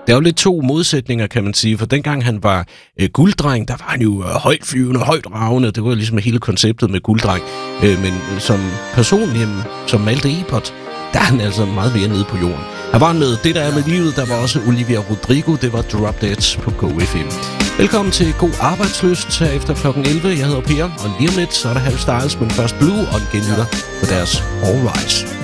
Det er jo lidt to modsætninger, kan man sige, for dengang han var gulddreng, der var han jo højt flyvende, højt ravende. Det var ligesom hele konceptet med gulddreng. Men som person, som Malte Ebert, der er han altså meget mere nede på jorden. Her var med Det der er med livet, der var også Olivia Rodrigo, det var Drop Dead på GoFM. Velkommen til God Arbejdsløst her efter klokken 11. Jeg hedder Per, og lige om lidt så er der Harry Styles, men først Blue og en genlytter på deres All Rise.